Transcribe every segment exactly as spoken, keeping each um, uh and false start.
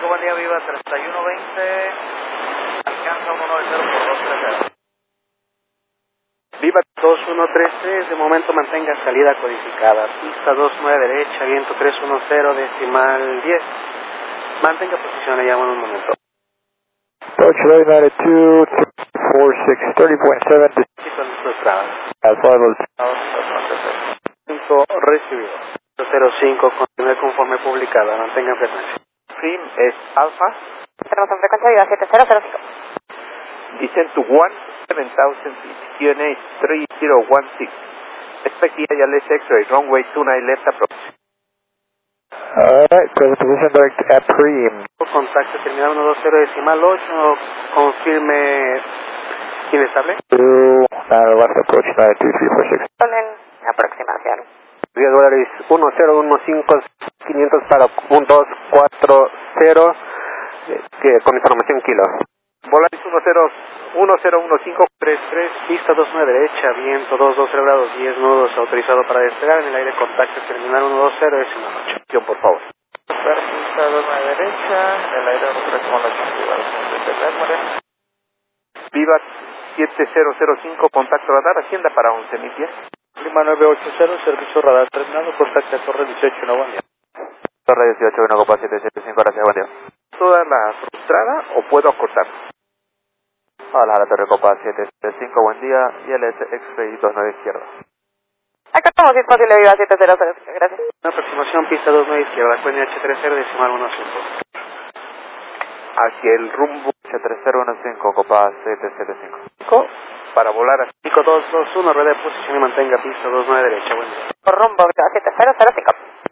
buen día, Viva treinta y uno veinte, alcanza uno nueve cero por dos tres cero. Viva dos uno tres tres, de momento mantenga salida codificada. Pista dos nueve derecha, viento tres uno cero, decimal diez. Mantenga posición, le llamo en un momento. Approach United two four six, thirty point seven. Listo, listo, estrada. Alfa dos. cinco recibido. cero cinco, continúe conforme publicada, mantenga frecuencia. Prim es alfa. Tenemos en frecuencia Viva siete cero cero cinco. Descend to one seven thousand feet. Q N A three zero one six. Expect the I L S X-ray, runway two nine left approach. Alright, present position direct at Prim. Contacto terminal uno dos cero decimal ocho, confirme inestable. two, nine left approach nine two three four six. En aproximación. diez dólares uno cero uno cinco quinientos para un dos cuatro cero, eh, con información kilo. Volaris uno cero uno cero uno cinco tres tres. Pista dos nueve derecha, viento dos dos cero grados diez nudos, autorizado para despegar en el aire, contacto terminal uno dos cero decimal ocho. Por favor. Pista dos nueve derecha, el aire tres con la Viva siete cero cero cinco, contacto radar, Hacienda para once mil pies. Lima nueve ocho cero, servicio radar terminado, contacto a Torre dieciocho, no buen día. Torre dieciocho, uno copa siete siete cinco, gracias, buen día. ¿Toda la frustrada o puedo acortar? Hola, la Torre Copa siete siete cinco, buen día, y el X-Ray dos nueve izquierda. Acá estamos, si es posible, Viva siete cero cero cinco, gracias. Aproximación, pista dos nueve izquierda, Q N H tres cero decimal uno cinco. Hacia el rumbo H tres cero uno cinco, copa siete siete cinco. para volar a cinco dos dos uno, rueda de posición y mantenga pista dos nueve derecha, buen día. Por rumbo, Viva siete cero cero cinco.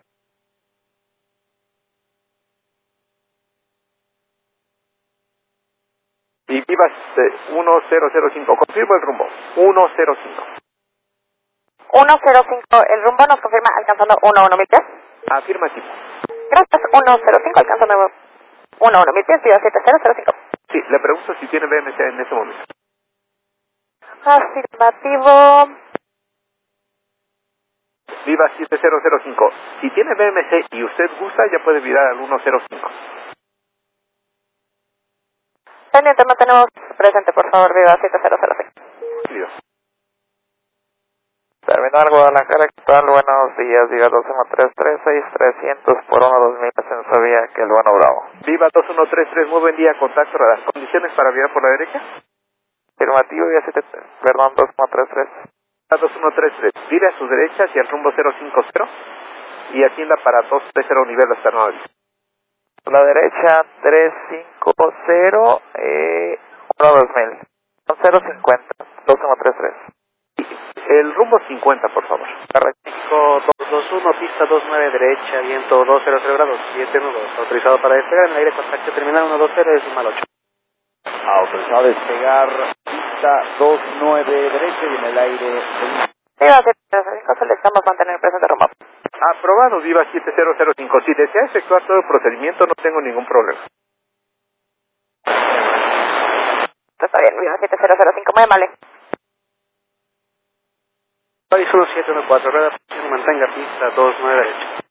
y Viva uno cero cero cinco, confirmo el rumbo, uno cero cinco. uno cero cinco, el rumbo nos confirma alcanzando uno uno mil pies. Afirmativo. Gracias, uno cero cinco, alcanzando uno uno mil pies, Viva siete cero cero cinco. Sí, le pregunto si tiene B M C en ese momento. Afirmativo. Viva siete cero cero cinco. Si tiene B M C y usted gusta, ya puede virar al uno cero cinco. Pendiente, mantenemos presente, por favor, Viva siete cero cero cinco. Viva. Terminal Guadalajara, ¿qué tal? Buenos días, Viva dos uno tres tres seis, trescientos por uno dos mil, ascenso vía que el bueno Bravo. Viva dos uno tres tres, muy buen día, contacto radar. ¿Condiciones para virar por la derecha? Afirmativo, Vía siete, perdón, dos uno tres tres. dos uno tres tres, vire a su derecha hacia el rumbo cero cinco cero y hacienda para dos tres cero nivel hasta nueve. La derecha, tres cinco cero, eh, uno dos mil. Son cero cincuenta, dos uno tres tres. El rumbo cincuenta, por favor. cinco dos dos uno, pista dos nueve derecha, viento dos cero cero grados, siete nudos, autorizado para despegar en el aire, contacto terminal uno dos cero decimal ocho. Autorizado a despegar, pista dos nueve derecha y en el aire. Viva siete cero cero cinco, solicitamos mantener presente rumbo. Aprobado, Viva siete cero cero cinco. Si desea efectuar todo el procedimiento, no tengo ningún problema. Está bien, Viva siete cero cero cinco, muy amable. Paris uno siete uno cuatro, rueda de posición y mantenga pista dos nueve derecha.